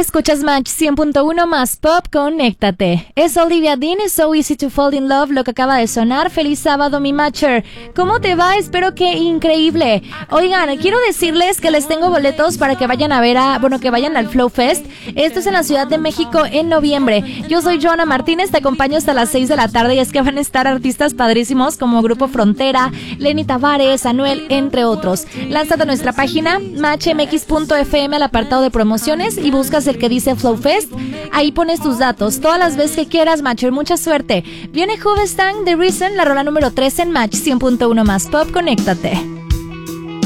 Escuchas Match 100.1 más Pop, conéctate. Es Olivia Dean, es So Easy to Fall in Love, lo que acaba de sonar. Feliz sábado, mi Matcher. ¿Cómo te va? Espero que increíble. Oigan, quiero decirles que les tengo boletos para que vayan a ver que vayan al Flow Fest. Esto es en la Ciudad de México en noviembre. Yo soy Joana Martínez, te acompaño hasta las 6 de la tarde y es que van a estar artistas padrísimos como Grupo Frontera, Lenny Tavares, Anuel, entre otros. Lánzate a nuestra página matchmx.fm al apartado de promociones y buscas el que dice Flow Fest. Ahí pones tus datos todas las veces que quieras, Matcher. Mucha suerte. Viene Huvestang, The Reason, la rola número 3 en Match 100.1 más Pop, conéctate.